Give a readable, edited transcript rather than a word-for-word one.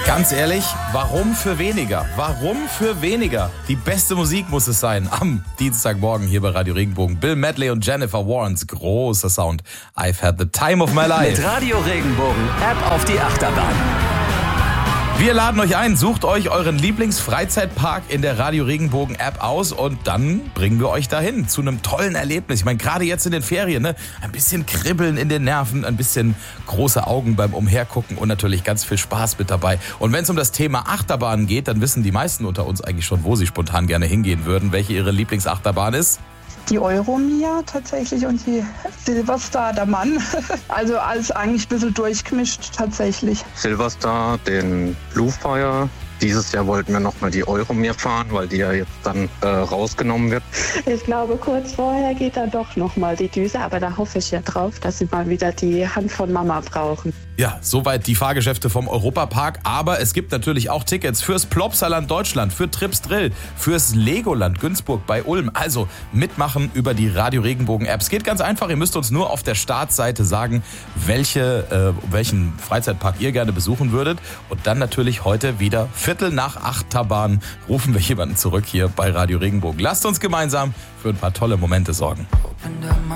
Ganz ehrlich, warum für weniger? Warum für weniger? Die beste Musik muss es sein. Am Dienstagmorgen hier bei Radio Regenbogen. Bill Medley und Jennifer Warnes. Großer Sound. I've had the time of my life. Mit Radio Regenbogen. App auf die Achterbahn. Wir laden euch ein, sucht euch euren Lieblingsfreizeitpark in der Radio Regenbogen App aus und dann bringen wir euch dahin zu einem tollen Erlebnis. Ich meine, gerade jetzt in den Ferien, ne? Ein bisschen Kribbeln in den Nerven, ein bisschen große Augen beim Umhergucken und natürlich ganz viel Spaß mit dabei. Und wenn es um das Thema Achterbahnen geht, dann wissen die meisten unter uns eigentlich schon, wo sie spontan gerne hingehen würden, welche ihre Lieblingsachterbahn ist. Die Euromia tatsächlich und die Silverstar, der Mann. Also alles eigentlich ein bisschen durchgemischt tatsächlich. Silverstar, den Bluefire. Dieses Jahr wollten wir nochmal die Euromir fahren, weil die ja jetzt dann rausgenommen wird. Ich glaube, kurz vorher geht dann doch nochmal die Düse, aber da hoffe ich ja drauf, dass sie mal wieder die Hand von Mama brauchen. Ja, soweit die Fahrgeschäfte vom Europapark. Aber es gibt natürlich auch Tickets fürs Plopsaland Deutschland, für Trips Drill, fürs Legoland Günzburg bei Ulm. Also mitmachen über die Radio Regenbogen App. Es geht ganz einfach. Ihr müsst uns nur auf der Startseite sagen, welchen Freizeitpark ihr gerne besuchen würdet. Und dann natürlich heute wieder 7:45 Achterbahn rufen wir jemanden zurück hier bei Radio Regenbogen. Lasst uns gemeinsam für ein paar tolle Momente sorgen.